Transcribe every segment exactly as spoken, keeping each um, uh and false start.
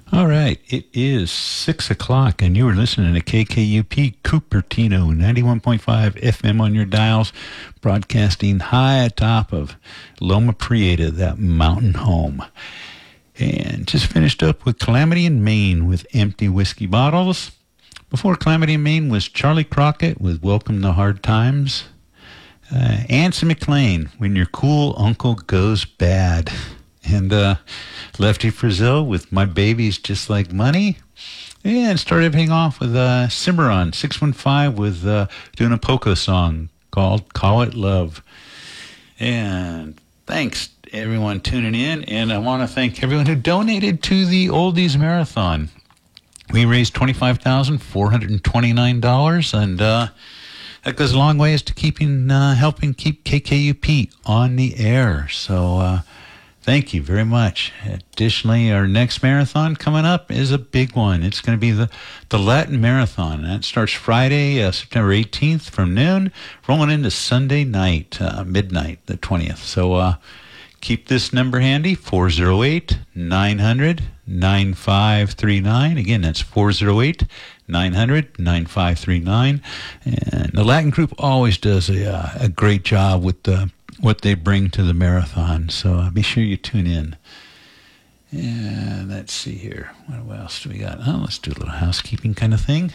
All right, it is six o'clock, and you are listening to K K U P Cupertino, ninety-one point five F M on your dials, broadcasting high atop of Loma Prieta, that mountain home. And just finished up with Calamity in Maine with Empty Whiskey Bottles. Before Calamity in Maine was Charlie Crockett with Welcome to Hard Times. Uh, Anson McLean, When Your Cool Uncle Goes Bad. And uh, Lefty Frizzell with My Baby's Just Like Money. And started everything off with uh, Cimarron, six one five with uh, doing a polka song called Call It Love. And thanks to everyone tuning in. And I want to thank everyone who donated to the Oldies Marathon. We raised twenty-five thousand four hundred twenty-nine dollars, and uh, that goes a long ways to keeping, uh, helping keep K K U P on the air. So, uh, thank you very much. Additionally, our next marathon coming up is a big one. It's going to be the, the Latin Marathon. That starts Friday, uh, September eighteenth from noon, rolling into Sunday night, uh, midnight, the twentieth. So uh, keep this number handy, four oh eight, nine hundred, nine five three nine. Again, that's four oh eight, nine hundred, nine five three nine. And the Latin group always does a, uh, a great job with the what they bring to the marathon, so uh, be sure you tune in. And let's see here. What else do we got? Oh, let's do a little housekeeping kind of thing.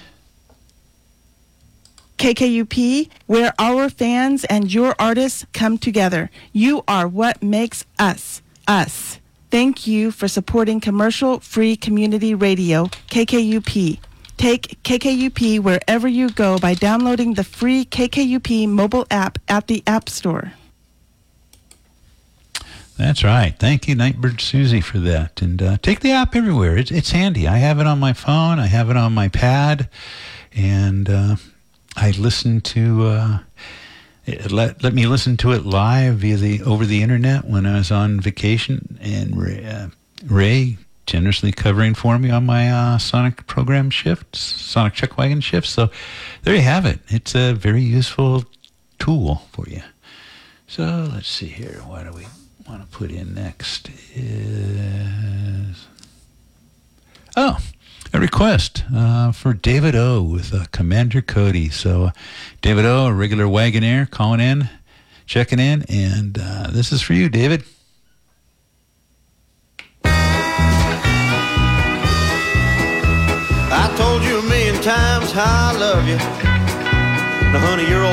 K K U P, where our fans and your artists come together. You are what makes us, us. Thank you for supporting commercial-free community radio, K K U P. Take K K U P wherever you go by downloading the free K K U P mobile app at the App Store. That's right. Thank you, Nightbird Susie, for that. And uh, take the app everywhere. It's, it's handy. I have it on my phone. I have it on my pad. And uh, I listen to, uh, it let, let me listen to it live via the over the internet when I was on vacation. And Ray, uh, Ray generously covering for me on my uh, Sonic program shifts, Sonic Chuck Wagon shifts. So there you have it. It's a very useful tool for you. So let's see here. What do we want to put in next is, oh, a request uh, for David O with uh, Commander Cody. So uh, David O, a regular Wagonaire, calling in, checking in, and uh, this is for you, David. I told you a million times how I love you. Now, honey, you're